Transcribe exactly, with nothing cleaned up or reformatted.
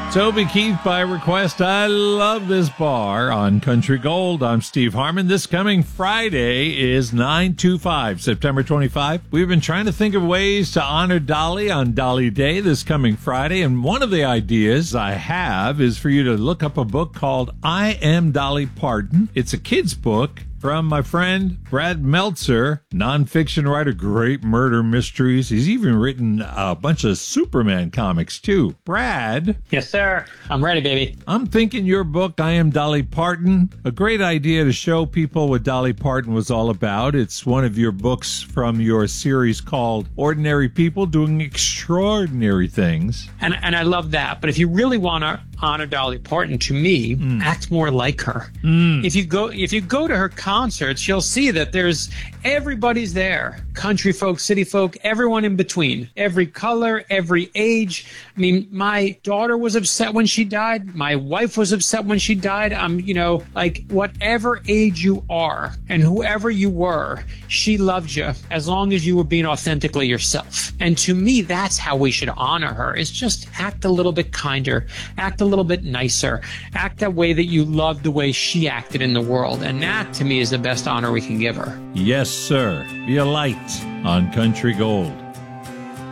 Toby Keith by request. I love this bar on Country Gold. I'm Steve Harmon. This coming Friday is nine two five, September twenty-fifth. We've been trying to think of ways to honor Dolly on Dolly Day this coming Friday, and one of the ideas I have is for you to look up a book called I Am Dolly Parton. It's a kid's book from my friend Brad Meltzer, nonfiction writer, great murder mysteries. He's even written a bunch of Superman comics, too. Brad. Yes, sir. I'm ready, baby. I'm thinking your book, I Am Dolly Parton, a great idea to show people what Dolly Parton was all about. It's one of your books from your series called Ordinary People Doing Extraordinary Things. And and I love that. But if you really want to honor Dolly Parton, to me, mm. act more like her. Mm. If you go if you go to her concerts, you'll see that there's everybody's there. Country folk, city folk, everyone in between. Every color, every age. I mean, my daughter was upset when she died. My wife was upset when she died. I'm, you know, like whatever age you are and whoever you were, she loved you as long as you were being authentically yourself. And to me, that's how we should honor her, is just act a little bit kinder, act a little bit nicer, act that way that you loved the way she acted in the world. And that, to me, is the best honor we can give her. Yes, sir. Be a light on Country Gold.